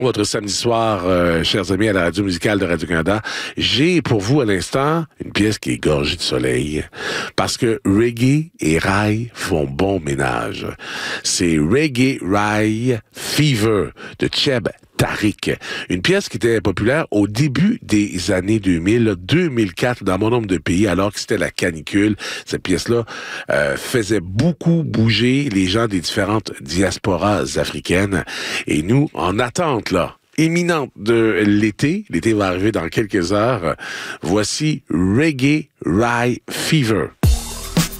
Votre samedi soir, chers amis à la radio musicale de Radio-Canada. J'ai pour vous à l'instant une pièce qui est gorgée de soleil parce que reggae et rail font bon ménage. C'est Reggae Rail Fever de Cheb Tariq. Une pièce qui était populaire au début des années 2000, 2004, dans bon nombre de pays, alors que c'était la canicule. Cette pièce-là faisait beaucoup bouger les gens des différentes diasporas africaines. Et nous, en attente, là, imminente de l'été, l'été va arriver dans quelques heures, voici Reggae Rail Fever.